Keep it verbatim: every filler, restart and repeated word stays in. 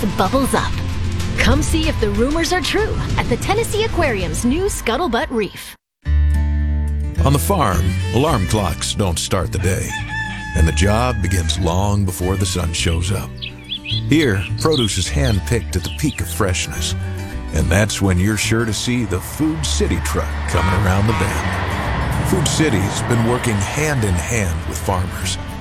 bubbles up. Come see if the rumors are true at the Tennessee Aquarium's new Scuttlebutt Reef. On the farm, alarm clocks don't start the day, and the job begins long before the sun shows up. Here, produce is hand-picked at the peak of freshness, and that's when you're sure to see the Food City truck coming around the bend. Food City's been working hand in hand with farmers,